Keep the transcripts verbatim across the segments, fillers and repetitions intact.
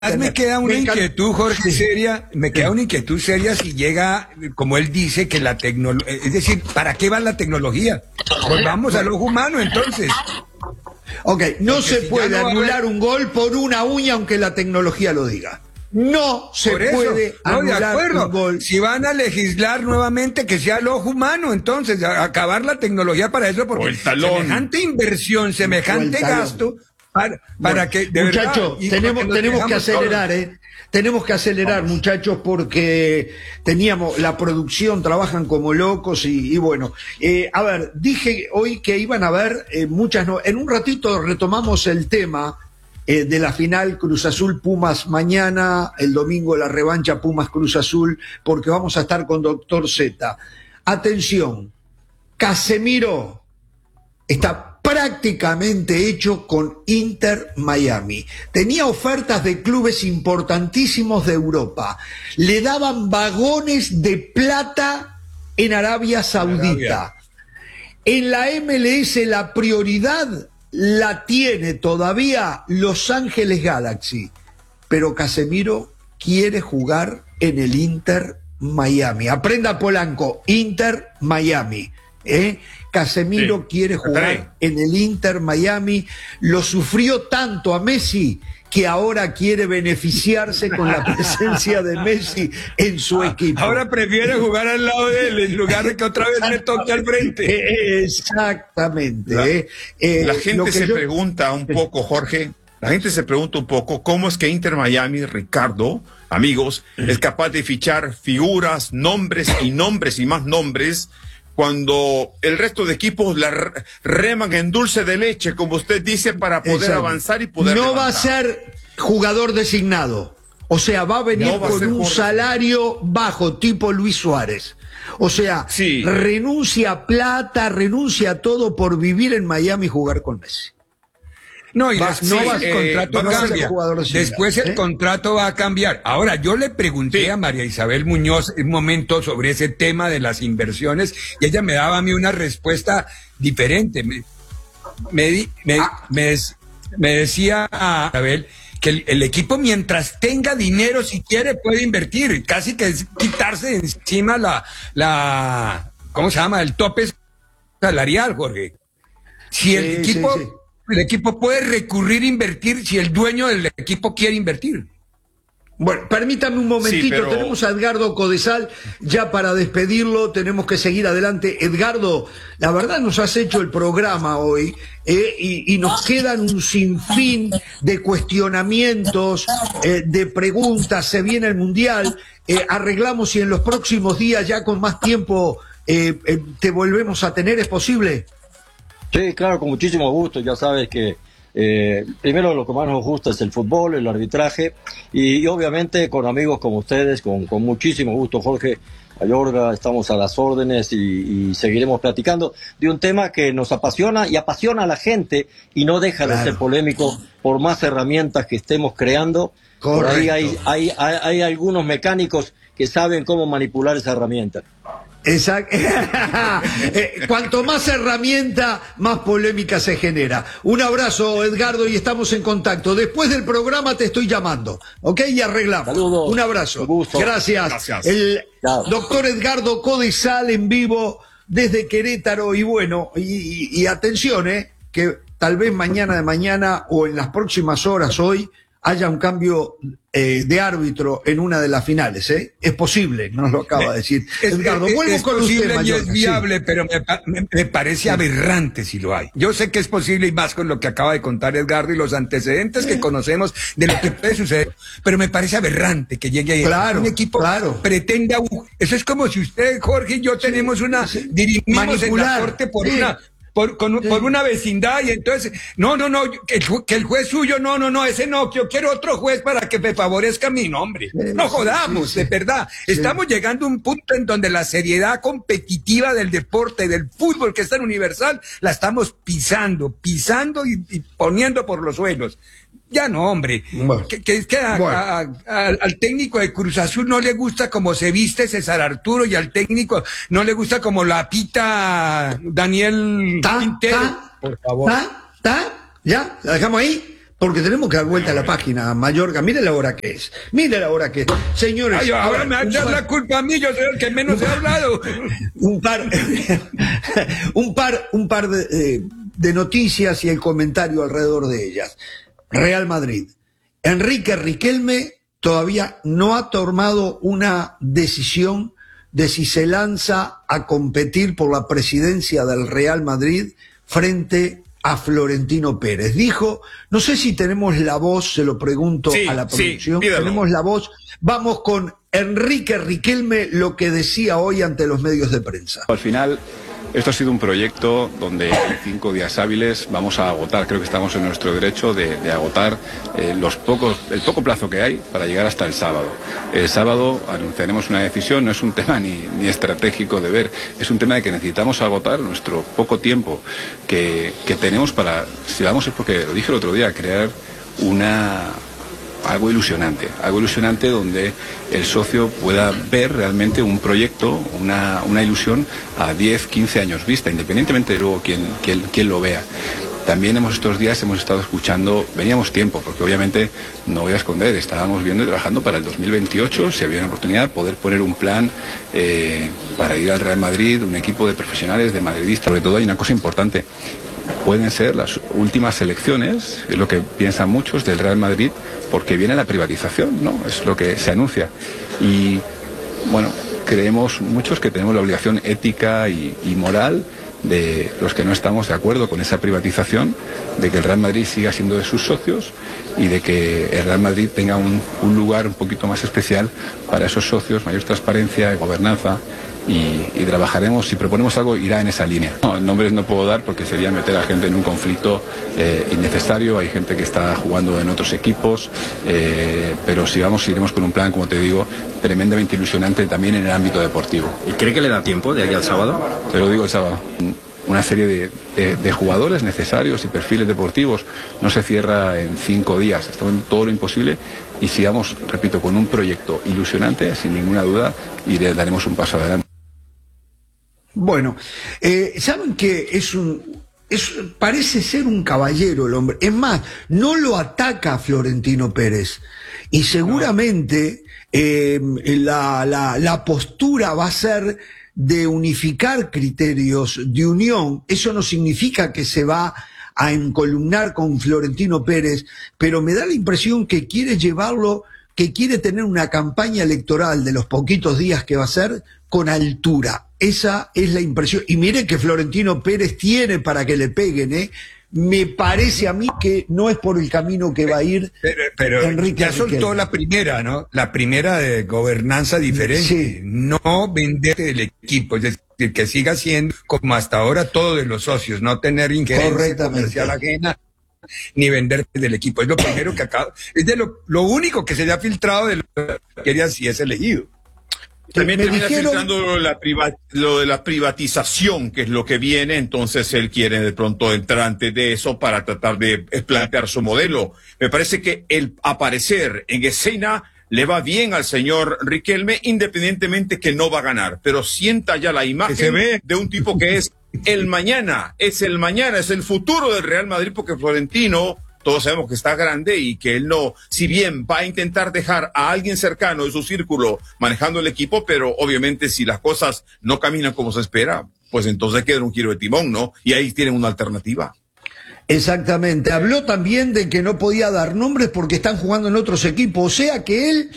me queda una inquietud, Jorge, seria, me queda una inquietud seria si llega, como él dice, que la tecnología, es decir, ¿para qué va la tecnología? Volvamos al ojo humano, entonces. Ok, no Porque se si puede ya no anular haber... un gol por una uña, aunque la tecnología lo diga. No se Por eso, puede no, anular de acuerdo. un gol. Si van a legislar nuevamente, que sea el ojo humano, entonces, a, acabar la tecnología para eso, porque semejante inversión, semejante gasto, para, para bueno, que, de muchachos, verdad, tenemos, tenemos que acelerar, todos. ¿eh? Tenemos que acelerar, Vamos. muchachos, porque teníamos, la producción trabajan como locos y, y bueno, eh, a ver, dije hoy que iban a haber eh, muchas, no en un ratito retomamos el tema eh, de la final Cruz Azul Pumas mañana, el domingo la revancha Pumas Cruz Azul, porque vamos a estar con Doctor Z. Atención, Casemiro está prácticamente hecho con Inter Miami. Tenía ofertas de clubes importantísimos de Europa. Le daban vagones de plata en Arabia Saudita. Arabia. En la M L S la prioridad la tiene todavía Los Ángeles Galaxy. Pero Casemiro quiere jugar en el Inter Miami. Aprenda, Polanco, Inter Miami. ¿Eh? Casemiro sí, quiere jugar en el Inter Miami, lo sufrió tanto a Messi que ahora quiere beneficiarse con la presencia de Messi en su equipo. Ahora prefiere jugar al lado de él en lugar de que otra vez me toque al frente. Exactamente. La, eh. Eh, la gente se yo... pregunta un poco, Jorge, la gente se pregunta un poco cómo es que Inter Miami, Ricardo, amigos, es capaz de fichar figuras, nombres y nombres y más nombres, cuando el resto de equipos la reman en dulce de leche, como usted dice, para poder Exacto. avanzar y poder No levantar. va a ser jugador designado, o sea, va a venir no va con a un jugador. salario bajo, tipo Luis Suárez. O sea, sí. renuncia a plata, renuncia a todo por vivir en Miami y jugar con Messi. No, y va, después no va, el eh, contrato va cambia. Después el ¿eh? contrato va a cambiar. Ahora, yo le pregunté sí. a María Isabel Muñoz un momento sobre ese tema de las inversiones y ella me daba a mí una respuesta diferente. Me, me, me, ah. me, me decía a Isabel que el, el equipo, mientras tenga dinero, si quiere, puede invertir. Casi que es quitarse de encima la, la, ¿cómo se llama? El tope salarial, Jorge. Si sí, el equipo... Sí, sí. El equipo puede recurrir a invertir si el dueño del equipo quiere invertir. Bueno, permítame un momentito, sí, pero... tenemos a Edgardo Codesal ya para despedirlo, tenemos que seguir adelante. Edgardo, la verdad nos has hecho el programa hoy eh, y, y nos quedan un sinfín de cuestionamientos, eh, de preguntas, se viene el Mundial, eh, arreglamos y en los próximos días ya con más tiempo eh, eh, te volvemos a tener, ¿es posible? Sí, claro, con muchísimo gusto. Ya sabes que eh, primero lo que más nos gusta es el fútbol, el arbitraje y, y obviamente con amigos como ustedes, con, con muchísimo gusto, Jorge Mayorga, estamos a las órdenes y, y seguiremos platicando de un tema que nos apasiona y apasiona a la gente y no deja claro. de ser polémico por más herramientas que estemos creando. Correcto. Por ahí hay, hay, hay, hay algunos mecánicos que saben cómo manipular esa herramienta. Exacto. eh, cuanto más herramienta, más polémica se genera. Un abrazo, Edgardo, y estamos en contacto. Después del programa te estoy llamando, ¿ok? Y arreglamos. Saludos. Un abrazo. Gusto. Gracias. Gracias. El Chao. doctor Edgardo Codesal en vivo desde Querétaro. Y bueno, y, y, y atención, ¿eh? Que tal vez mañana de mañana o en las próximas horas hoy haya un cambio eh, de árbitro en una de las finales, ¿eh? Es posible, nos lo acaba de decir. Es, Edgardo, es, vuelvo es con posible usted, y es viable, sí. pero me, me, me parece aberrante si lo hay. Yo sé que es posible y más con lo que acaba de contar Edgardo y los antecedentes que conocemos de lo que puede suceder, pero me parece aberrante que llegue ahí. Claro, un equipo claro. pretenda... Eso es como si usted, Jorge, y yo tenemos una... Sí, dirimimos manipular. en la corte por sí. una... Por, con, sí. por una vecindad y entonces, no, no, no, que el, que el juez suyo, no, no, no, ese no, yo quiero otro juez para que me favorezca mi nombre. Sí, no jodamos, sí, sí. de verdad. Sí. Estamos llegando a un punto en donde la seriedad competitiva del deporte, del fútbol, que es tan universal, la estamos pisando, pisando y, y poniendo por los suelos. Ya no, hombre, bueno, que, que, que a, bueno. a, a, al técnico de Cruz Azul no le gusta como se viste César Arturo y al técnico no le gusta como la pita Daniel ¿Ta, Quintero. ta, por favor. ¿Ta? ¿Ta? ¿Ya? ¿La dejamos ahí? porque tenemos que dar vuelta a la página, Mayorga. Mire la hora que es. Mire la hora que es. Señores. Ay, ahora me va a echar la culpa a mí, yo soy el que menos he hablado. Un par, un par, un par de, eh, de noticias y el comentario alrededor de ellas. Real Madrid. Enrique Riquelme todavía no ha tomado una decisión de si se lanza a competir por la presidencia del Real Madrid frente a Florentino Pérez. Dijo, no sé si tenemos la voz, se lo pregunto sí, a la producción, sí, tenemos la voz, vamos con Enrique Riquelme, lo que decía hoy ante los medios de prensa. Al final, esto ha sido un proyecto donde en cinco días hábiles vamos a agotar, creo que estamos en nuestro derecho de, de agotar eh, los pocos, el poco plazo que hay para llegar hasta el sábado. El sábado anunciaremos una decisión, no es un tema ni, ni estratégico de ver, es un tema de que necesitamos agotar nuestro poco tiempo que, que tenemos para, si vamos es porque lo dije el otro día, crear una... algo ilusionante, algo ilusionante donde el socio pueda ver realmente un proyecto, una, una ilusión a diez, quince años vista, independientemente de luego quién, quién, quién lo vea. También hemos estos días hemos estado escuchando, veníamos tiempo, porque obviamente no voy a esconder, estábamos viendo y trabajando para el dos mil veintiocho, si había una oportunidad de poder poner un plan eh, para ir al Real Madrid, un equipo de profesionales, de madridistas. Sobre todo hay una cosa importante, pueden ser las últimas elecciones, es lo que piensan muchos del Real Madrid, porque viene la privatización, ¿no? Es lo que se anuncia. Y, bueno, creemos muchos que tenemos la obligación ética y, y moral de los que no estamos de acuerdo con esa privatización, de que el Real Madrid siga siendo de sus socios y de que el Real Madrid tenga un, un lugar un poquito más especial para esos socios, mayor transparencia, gobernanza. Y, y trabajaremos, si proponemos algo, irá en esa línea. No, nombres no puedo dar porque sería meter a gente en un conflicto eh, innecesario. Hay gente que está jugando en otros equipos, eh, pero si vamos, iremos con un plan, como te digo, tremendamente ilusionante también en el ámbito deportivo. ¿Y cree que le da tiempo de aquí al sábado? Te lo digo el sábado. Una serie de, de, de jugadores necesarios y perfiles deportivos no se cierra en cinco días. Estamos en todo lo imposible y sigamos, repito, con un proyecto ilusionante, sin ninguna duda, y le daremos un paso adelante. Bueno, eh, ¿saben que es un... Es, parece ser un caballero el hombre? Es más, no lo ataca a Florentino Pérez. Y seguramente eh, la, la, la postura va a ser de unificar criterios de unión. Eso no significa que se va a encolumnar con Florentino Pérez, pero me da la impresión que quiere llevarlo, que quiere tener una campaña electoral de los poquitos días que va a ser con altura. Esa es la impresión. Y mire que Florentino Pérez tiene para que le peguen, ¿eh? Me parece a mí que no es por el camino que va a ir pero, pero Enrique ya soltó Riquelme. la primera, ¿no? La primera de gobernanza diferente. Sí. No venderte del equipo, es decir, que siga siendo como hasta ahora todo de los socios, no tener injerencia comercial ajena ni venderte del equipo. Es lo primero que acaba, es de lo, lo único que se le ha filtrado de lo que quería si es elegido. También me termina dijeron... filtrando la priva- lo de la privatización, que es lo que viene, entonces él quiere de pronto entrar antes de eso para tratar de plantear su modelo. Me parece que el aparecer en escena le va bien al señor Riquelme, independientemente que no va a ganar, pero sienta ya la imagen se ve. de un tipo que es el mañana, es el mañana, es el futuro del Real Madrid, porque Florentino, todos sabemos que está grande y que él no, si bien va a intentar dejar a alguien cercano de su círculo manejando el equipo, pero obviamente si las cosas no caminan como se espera, pues entonces queda un giro de timón, ¿no? Y ahí tienen una alternativa. Exactamente. Habló también de que no podía dar nombres porque están jugando en otros equipos. O sea que él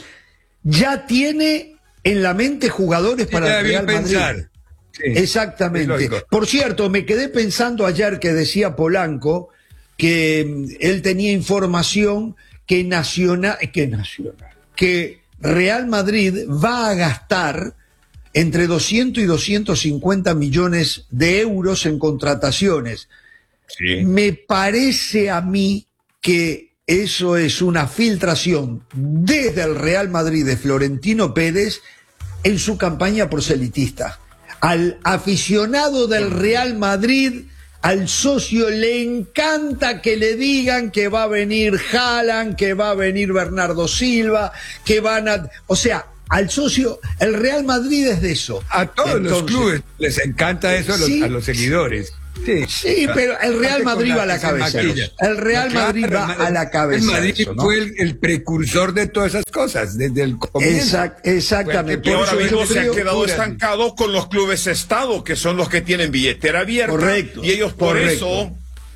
ya tiene en la mente jugadores para ya el Real Madrid. Pensar. Sí, exactamente. Por cierto, me quedé pensando ayer que decía Polanco que mm, él tenía información que Nacional, que Nacional, que Real Madrid va a gastar entre doscientos y doscientos cincuenta millones de euros en contrataciones. Sí. Me parece a mí que eso es una filtración desde el Real Madrid de Florentino Pérez en su campaña proselitista. Al aficionado del Real Madrid, al socio, le encanta que le digan que va a venir Haaland, que va a venir Bernardo Silva, que van a... O sea, al socio, el Real Madrid es de eso. A todos Entonces, los clubes les encanta eso a los, sí, a los seguidores. Sí, sí, pero el Real Madrid va a la cabeza. El Real Madrid va a la cabeza. El Madrid eso, ¿no? fue el, el precursor de todas esas cosas desde el comienzo. Exact, exactamente. Y ahora mismo se ha quedado estancado con los clubes Estado, que son los que tienen billetera abierta. Correcto. Y ellos por correcto. eso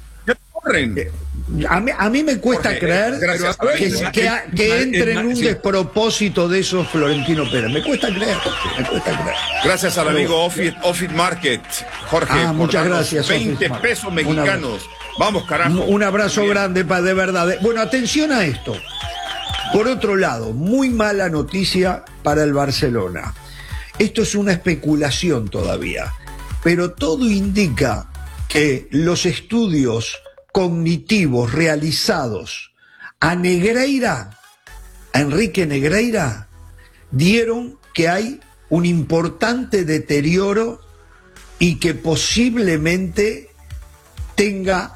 corren. A mí, a mí me cuesta Jorge, creer gracias, que, que, que, que entre en un sí. despropósito de esos Florentino Pérez. Me cuesta creer, me cuesta creer. Gracias al amigo Offit, Offit Market, Jorge, ah, muchas gracias, veinte pesos mexicanos. Vamos, carajo. Un abrazo Bien. grande, pa, de verdad. Bueno, atención a esto. Por otro lado, muy mala noticia para el Barcelona. Esto es una especulación todavía, pero todo indica que los estudios cognitivos realizados a Negreira, a Enrique Negreira, dieron que hay un importante deterioro y que posiblemente tenga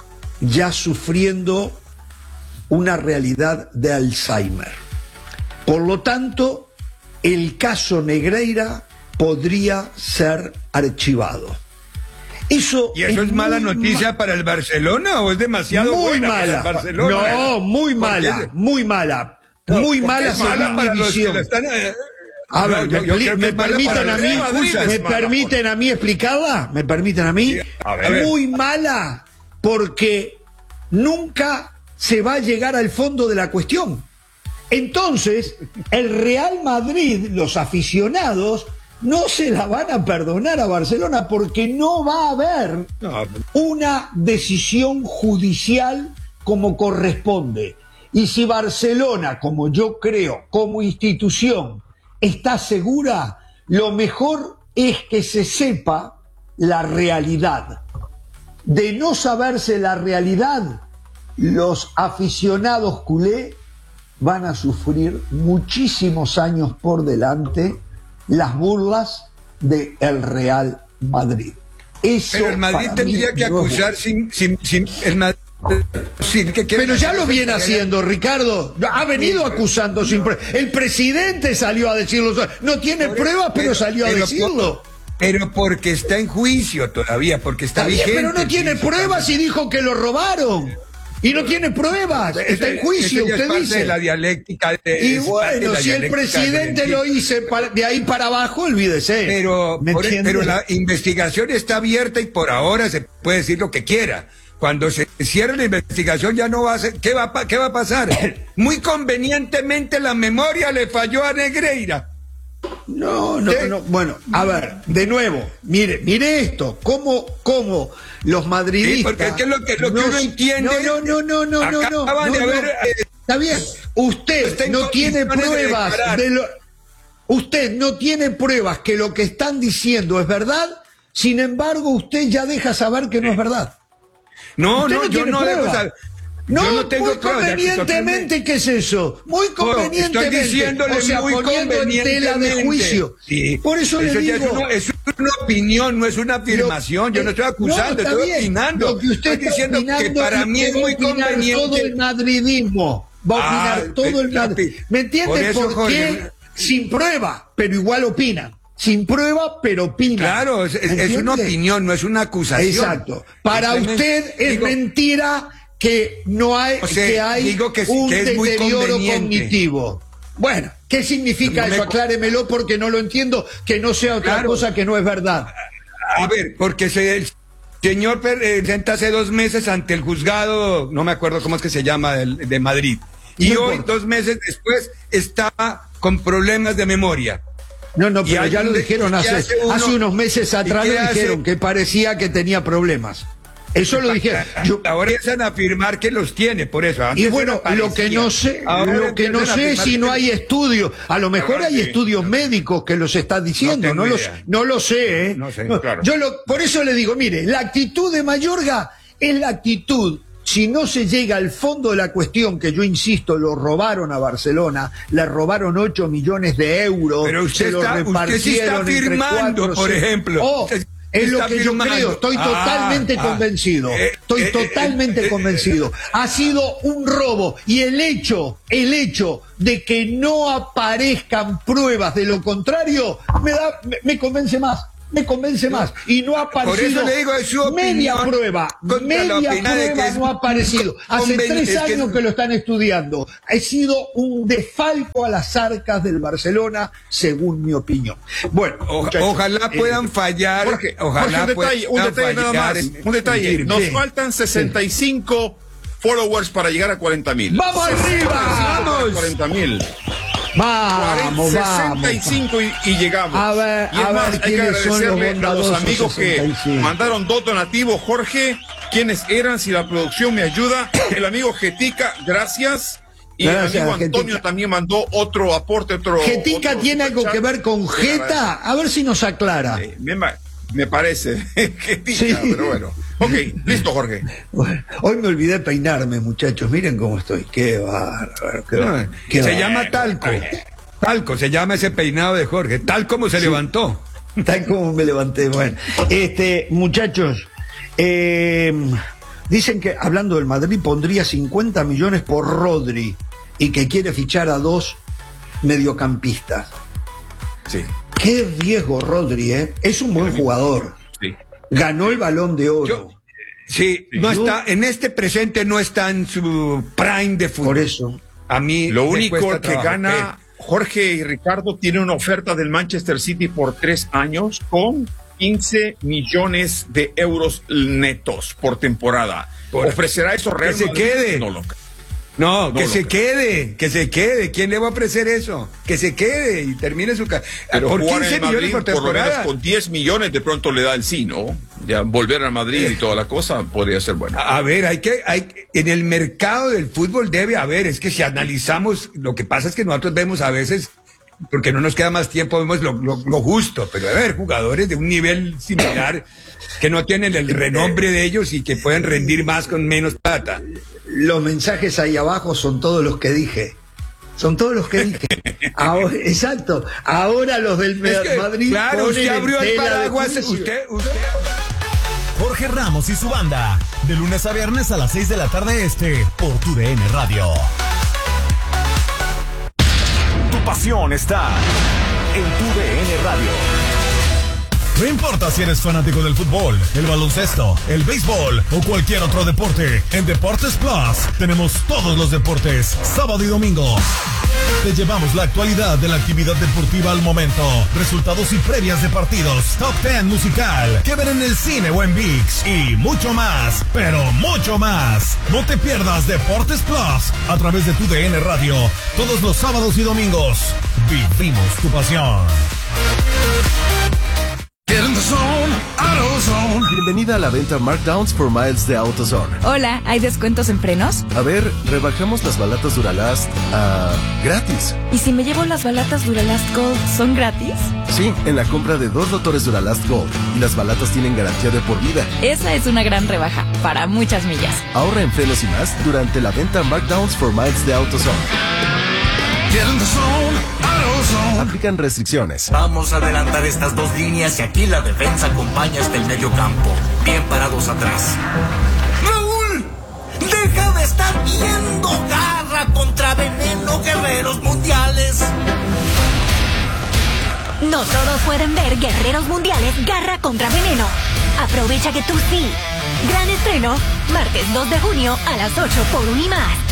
ya sufriendo una realidad de Alzheimer. Por lo tanto, el caso Negreira podría ser archivado. Eso ¿Y eso es, es mala noticia ma para el Barcelona o es demasiado muy buena mala. para el Barcelona? No, muy mala, muy mala, no, muy mala, mala para los que lo están, eh, A ver, no, yo, yo ¿me permiten a mí? Madrid, ¿Me permiten a mí explicarla? ¿Me permiten a mí? Sí, a ver. Muy mala porque nunca se va a llegar al fondo de la cuestión. Entonces, el Real Madrid, los aficionados, no se la van a perdonar a Barcelona porque no va a haber una decisión judicial como corresponde. Y si Barcelona, como yo creo, como institución, está segura, lo mejor es que se sepa la realidad. De no saberse la realidad, los aficionados culé van a sufrir muchísimos años por delante las burlas de el Real Madrid. Eso Pero el Madrid tendría que acusar sin, sin, sin el Madrid. Sí, que pero ya lo viene haciendo, Ricardo. Ha venido acusando sin pruebas. El presidente salió a decirlo. No tiene pruebas, pero salió a decirlo. Pero porque está en juicio todavía, porque está, está vigente. Bien, pero no tiene pruebas y dijo que lo robaron. Y no tiene pruebas, está en juicio, usted dice. De la dialéctica de, y bueno, si el presidente lo hizo de ahí para abajo, olvídese. Pero, por, pero la investigación está abierta y por ahora se puede decir lo que quiera. Cuando se cierre la investigación ya no va a ser, ¿qué va, qué va a pasar? Muy convenientemente la memoria le falló a Negreira. No, no, ¿Sí? no, bueno, a ver, de nuevo, mire, mire esto, cómo, cómo los madridistas... Sí, porque es que lo que, lo que no, uno entiende... No, no, no, no, no, no, no, de no, haber, no. Eh, Está bien, usted no tiene pruebas de, de lo... Usted no tiene pruebas que lo que están diciendo es verdad, sin embargo, usted ya deja saber que no es verdad. No, no, no, yo no dejo saber... No, yo no tengo muy convenientemente, ¿qué es eso? Muy convenientemente, estoy diciéndole o sea, muy poniendo en tela de juicio. Sí. Por eso, eso le digo... Es una, es una opinión, no es una afirmación, lo, yo no estoy acusando, no, estoy bien. opinando. Lo que usted estoy diciendo que para mí es muy conveniente... todo el madridismo, va a opinar ah, todo el madridismo. ¿Me entiende? Por Porque Jorge, sin prueba, pero igual opina. Sin prueba, pero opina. Claro, es, es una opinión, no es una acusación. Exacto. Para usted es digo, mentira... que no hay, o sea, que hay digo que, un que es deterioro cognitivo. Bueno, ¿qué significa no eso? Me... Acláremelo porque no lo entiendo, que no sea otra claro. cosa que no es verdad. A ver, porque se, el señor presenta hace dos meses ante el juzgado, no me acuerdo cómo es que se llama, de, de Madrid, y no hoy, importa. dos meses después, está con problemas de memoria. No, no, pero ya lo dijeron hace, hace, uno, hace unos meses atrás, lo dijeron hace... que parecía que tenía problemas. Eso lo dije. Yo, ahora empiezan a afirmar que los tiene, por eso. Y bueno, lo que no sé, ahora lo que no sé es si no hay estudios. A lo mejor no, hay sí, estudios no, médicos que los están diciendo. No, no, los, no lo sé, ¿eh? No sé, no, claro. Yo lo, por eso le digo, mire, la actitud de Mayorga es la actitud. Si no se llega al fondo de la cuestión, que yo insisto, lo robaron a Barcelona, le robaron ocho millones de euros. Pero usted, se está, lo usted sí está afirmando, cuatro, por ejemplo. Oh, es lo que yo creo, estoy ah, totalmente ah, convencido, eh, estoy eh, totalmente eh, convencido. Ha sido un robo y el hecho, el hecho de que no aparezcan pruebas de lo contrario, me da, me, me convence más. me convence más. Y no ha aparecido. Por eso le digo, es su media opinión prueba. Media prueba no ha aparecido. Hace tres años que... que lo están estudiando. Ha sido un desfalco a las arcas del Barcelona, según mi opinión. Bueno, o, ojalá puedan eh, fallar. Jorge, ojalá Jorge, un detalle, un detalle nada más. En, un detalle. En, Nos ¿qué? faltan sesenta y cinco followers para llegar a cuarenta mil. ¡Vamos arriba! ¡Vamos! cuarenta mil. Vamos, sesenta y cinco vamos. Y, y llegamos. A ver, y es a más, ver, hay que agradecerle los a los amigos sesenta y cinco que mandaron dos donativos. Jorge, ¿quiénes eran? Si la producción me ayuda. El amigo Getica, gracias. Y gracias, el amigo Antonio Getica. También mandó otro aporte, otro. ¿Getica otro tiene algo que ver con Jeta? A ver si nos aclara. Eh, me, me parece. Getica, sí. Pero bueno. Ok, listo, Jorge. Bueno, hoy me olvidé peinarme, muchachos. Miren cómo estoy. Qué bárbaro. Qué bárbaro. Se bárbaro. llama talco. Talco, se llama ese peinado de Jorge. Tal como se sí. levantó. Tal como me levanté. Bueno, este, muchachos, eh, dicen que, hablando del Madrid, pondría cincuenta millones por Rodri y que quiere fichar a dos mediocampistas. Sí. Qué riesgo, Rodri, ¿eh? Es un buen jugador. Sí. Ganó el Balón de Oro. Yo, sí, no Yo, está, en este presente no está en su prime de fútbol. Por eso. A mí lo único que trabajo. gana Jorge y Ricardo tiene una oferta del Manchester City por tres años con quince millones de euros netos por temporada. Por, ¿Ofrecerá eso Real Madrid? Que se quede. No lo No, no que se creo. quede, que se quede. ¿Quién le va a ofrecer eso? Que se quede y termine su carrera. Por quince millones por temporada. Por lo menos con diez millones de pronto le da el sí, ¿no? Ya volver a Madrid y toda la cosa podría ser bueno. A ver, hay que, hay, en el mercado del fútbol debe haber, es que si analizamos, lo que pasa es que nosotros vemos a veces, porque no nos queda más tiempo, vemos lo, lo, lo justo, pero debe haber jugadores de un nivel similar que no tienen el renombre de ellos y que pueden rendir más con menos plata. Los mensajes ahí abajo son todos los que dije. Son todos los que dije. Ahora, exacto. Ahora los del es que, Madrid. Claro, usted abrió el paraguas. Usted, usted. Jorge Ramos y su banda. De lunes a viernes a las seis de la tarde este. Por tu D N Radio. Tu pasión está en tu D N Radio. No importa si eres fanático del fútbol, el baloncesto, el béisbol o cualquier otro deporte, en Deportes Plus tenemos todos los deportes, sábado y domingo. Te llevamos la actualidad de la actividad deportiva al momento, resultados y previas de partidos, top ten musical, que ver en el cine o en ViX y mucho más, pero mucho más. No te pierdas Deportes Plus a través de tu D N Radio, todos los sábados y domingos. Vivimos tu pasión. Bienvenida a la venta Markdowns for Miles de AutoZone. Hola, ¿hay descuentos en frenos? A ver, rebajamos las balatas Duralast a gratis. ¿Y si me llevo las balatas Duralast Gold, son gratis? Sí, en la compra de dos rotores Duralast Gold. Y las balatas tienen garantía de por vida. Esa es una gran rebaja, para muchas millas. Ahorra en frenos y más durante la venta Markdowns for Miles de AutoZone. Aplican restricciones. Vamos a adelantar estas dos líneas y aquí la defensa acompaña hasta el medio campo. Bien parados atrás. ¡Raúl! ¡Deja de estar viendo! ¡Garra contra veneno, guerreros mundiales! No todos pueden ver Guerreros Mundiales Garra contra Veneno. Aprovecha que tú sí. Gran estreno, martes dos de junio a las ocho por Unimás.